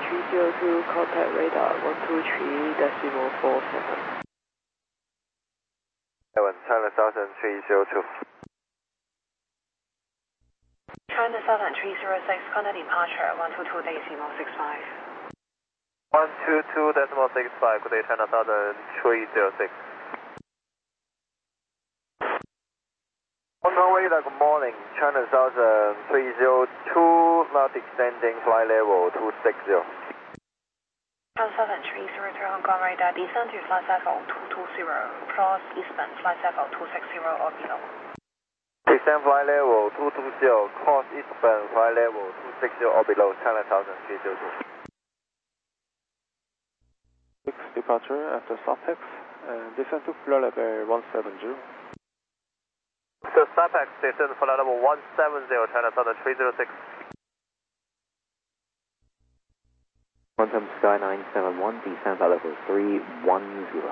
302, contact radar 123.47. China Southern 302. China Southern 306, contact departure 122.65. 122.65, good day China Southern 306. Control radar, good morning. China Southern 302, not extending flight level 260. China Southern 303, Hong Kong radar, descend to flight level 220, cross eastbound flight level 260 or below. Descend flight level 220, cross eastbound flight level 260 or below, China Southern 302. Departure after SAPEX, descend to flight level 170. So SAPEX, descend flight level 170, China Southern 306. Quantum Sky 971, descend flight level 310.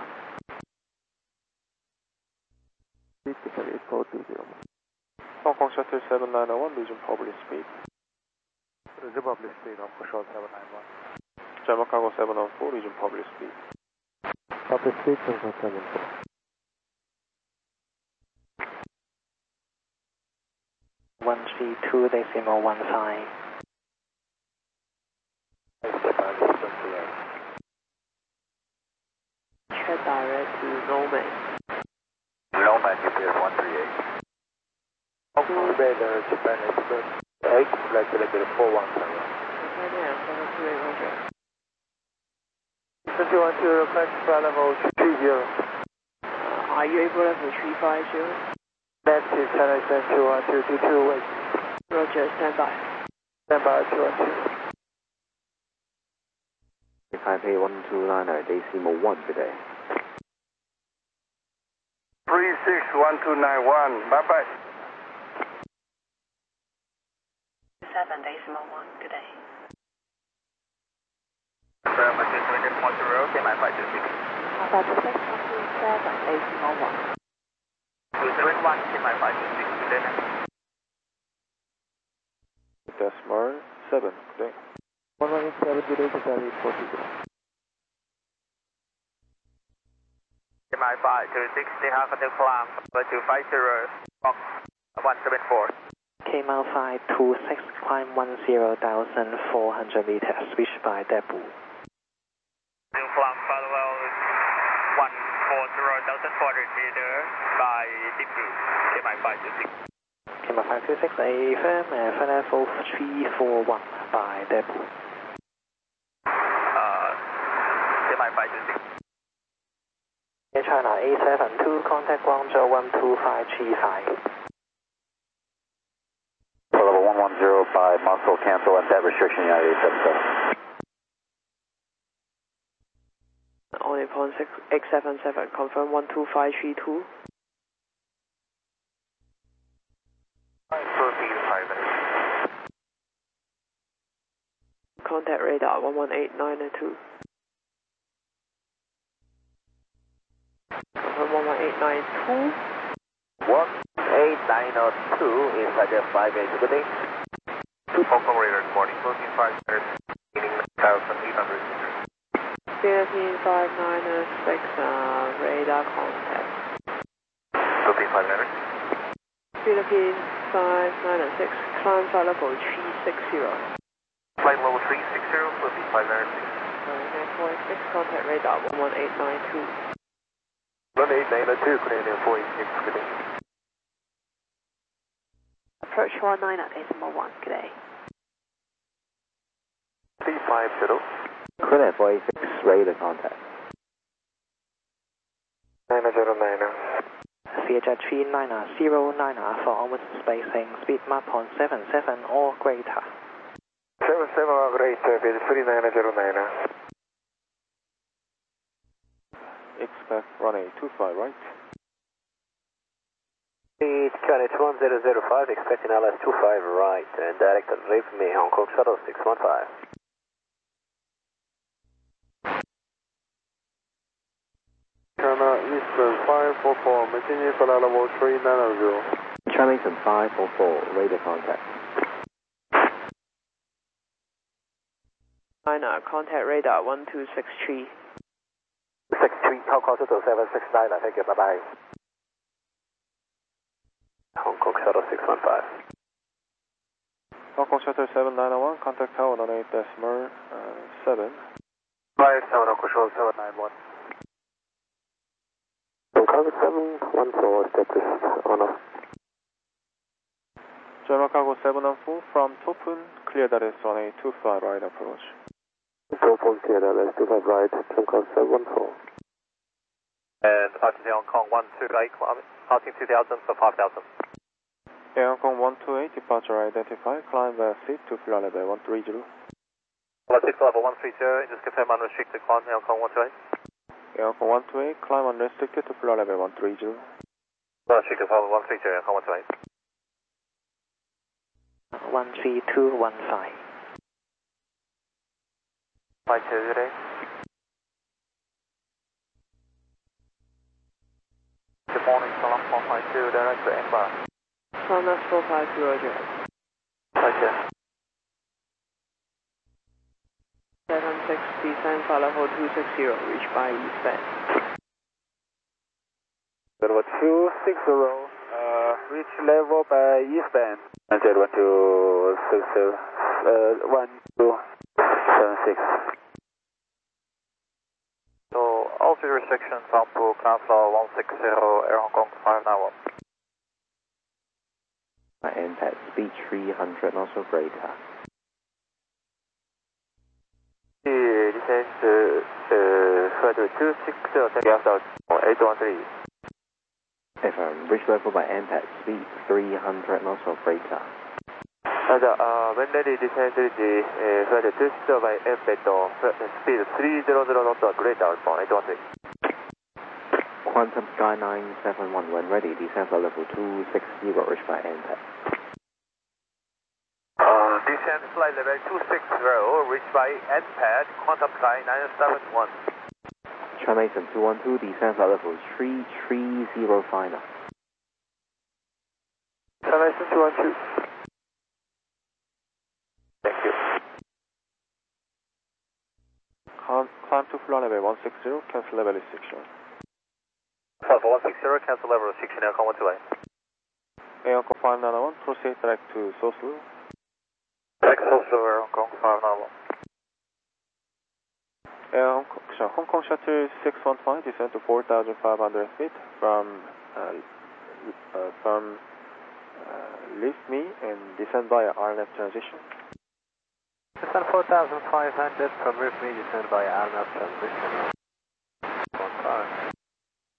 8420. Hong Kong Shuttle 7901, Legion public speed. Republic speed, of short 791. German Cargo 704, Legion public speed. Public speed 774. One 132.15. Check direct to Nomad. Nomad GPS 138. Hong Kong radar, Japan Express 8, flight level 417. Japan 72800. 212, request flight level 30. Are you able level 350? Next is China Central 212, wait. Roger, stand by. Stand by 212. Taipei 129er, decimal 1 today. 361291, bye bye. 7.1, good day. Majestic 110, okay, my 526. Alpha 26, 7.1. 271, okay, my 526, good day. Decimal 7, good day. 117, good day, Charlie 40. My 526, they have a climb, 250, box 174. K-Mount 526, climb 10,400 meters, switch by depot. Climb level 140,400 meter by depot, my 526. K-Mount 526, affirm, flight level 341 by depot. My 526. China A72, contact Guangzhou 12535. Level 110 by muscle cancel and that restriction United 877. Only 877, confirm 12532. Proceed 5 minutes. Contact radar 118992. Confirm 11892. 18902 is at 58, good day. Hong Kong radar, good morning, proceed 5 minutes, meaning 1,800 meters. Philippine 596, radar contact. Proceed 5 minutes. Philippine 596, climb flight level 360. Flight level 360, proceed 5 minutes. 946, contact radar 11892. 18902, Canadian 486, good day. Approach 19 at decimal 1, good day. 350. Credit 486, radar contact. 909. CHR 3909 for onward spacing, speed map on 77 or greater. 77 or greater, visit 3909. Expect runway 25 right. Charlie 1005, expecting LS 25 right, and direct on leave me, Hong Kong Shuttle 615. China Eastern 544, maintaining flight level 3900. Charlington 544, radar contact. Niner, contact radar 1263. 63, call closer to 769, thank you, bye-bye. Hong Kong Shuttle 615. Hong Kong Shuttle 791, contact tower 18.7. 57, Hong Kong Shuttle 791. Hong Kong 714, status on off. German Cargo 714 from Topun, clear that is runway 25 right approach. Topun clear that is 25 right, Hong Kong 714. And departing Hong Kong 128, passing 2000 for 5000. Air Hong Kong 128, departure identified, climb via seat to flight level 130. Seat level 130, just confirm unrestricted climb Hong Kong 128. Air Hong Kong 128, climb unrestricted to flight level 130. Unrestricted level 130, Hong Kong 128. 13215. 52 today. Good morning, Salam 452, direct to Ember. Salam 452, roger. Roger. 76, descend for level 260, reach by eastbound. Level 260, reach level by eastbound. And 1260, 1276. So, all three restrictions on to ground floor 160, Air Hong Kong 591. NPAD speed 300 knots or greater. Descent flight 260, take out 813. Reach level by NPAD speed 300 knots or greater. When ready, descend flight 260 by NPAD, speed 300 knots or greater, 813. Quantum Sky 971, when ready, descend for level 260, reach by NPAD. Descend flight level 260, reach by NPAD, Quantum Sky 971. Charmason 212, descend for level 3305 final. Charmason 212. Thank you. Climb to flight level 160, cancel level restriction. Flight 160, cancel level restriction, Air Hong Kong 128. Air Hong Kong 591, proceed direct to Soslu. Direct Soslu, Air Hong Kong 591. Hong Kong Shuttle 615, descend to 4,500 feet from lift me and descend via RNF transition. Descend 4,500 from lift me, descend via RNF transition.